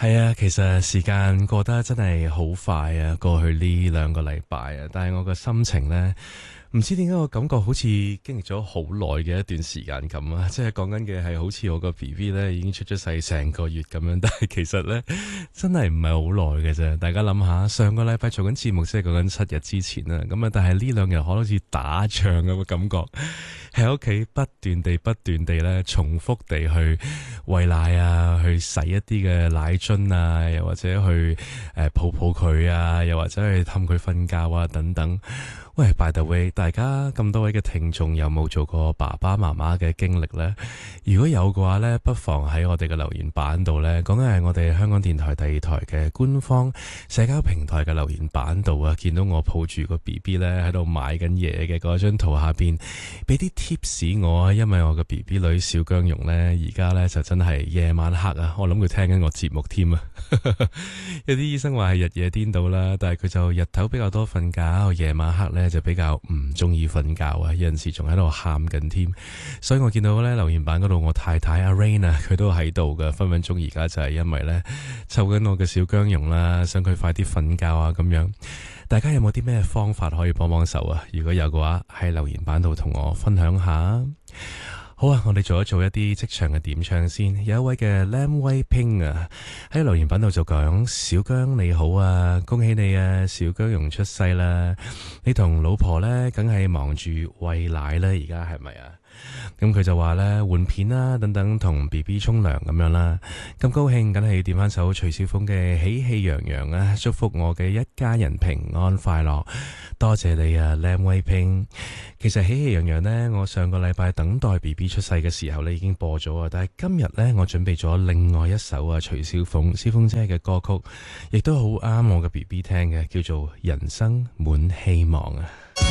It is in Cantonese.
係啊，其實時間過得真係好快啊，過去呢2個禮拜啊，但係我個心情呢，唔知點解我感覺好似經歷咗好耐嘅一段時間咁啊，即係講緊嘅係好似我個 BB 呢已經出咗世成個月咁樣，但係其實呢，真係唔係好耐嘅啫。大家諗下，上個禮拜做緊節目，即係講緊7日之前啦，咁啊，但係呢2日好似打仗咁嘅感覺，喺屋企不斷地咧重複地去餵奶啊，去洗一啲嘅奶樽啊，又或者去抱抱佢啊，又或者去氹佢瞓覺啊等等。喂，by the way，大家咁多位嘅聽眾有冇做過爸爸媽媽嘅經歷呢？如果有嘅話呢，不妨喺我哋嘅留言板度呢，講緊係我哋香港電台第2台嘅官方社交平台嘅留言板度啊，見到我抱住個 BB 呢喺度買緊嘢嘅嗰張圖下邊，俾啲 tips 我啊，因為我個 BB 女小姜蓉呢，而家呢就真係夜晚黑啊，我諗佢聽緊我節目添啊。有啲醫生話係日夜顛倒啦，但係佢就日頭比較多瞓覺，夜晚黑呢就比較唔中意瞓覺啊，有陣時仲喺度喊緊添。所以我見到呢留言板嗰度，我太太阿 Rain 啊，佢都喺度噶，分分鐘而家就係因為呢湊緊我嘅小姜蓉啦，想佢快啲瞓覺啊咁樣。大家有冇啲咩方法可以幫幫手啊？如果有嘅話，喺留言板度同我分享下。好啊，我哋做一啲職場嘅點唱先。有一位嘅 Lam Wei Ping 啊，喺留言板度就講：小姜你好啊，恭喜你啊，小姜蓉出世啦！你同老婆呢，梗係忙住餵奶啦，而家係咪啊？咁佢就話咧換片啦，等等同 BB 沖涼咁樣啦，咁高興，梗係要點翻首徐小鳳嘅喜氣洋洋啊，祝福我嘅一家人平安快樂。多謝你啊 Lam Wei Ping。其實喜氣洋洋呢，我上個禮拜等待 BB 出世嘅時候呢已經播咗啊，但係今日呢，我準備咗另外一首啊徐小鳳小鳳姐嘅歌曲，亦都好啱我嘅 BB 聽嘅，叫做人生滿希望啊。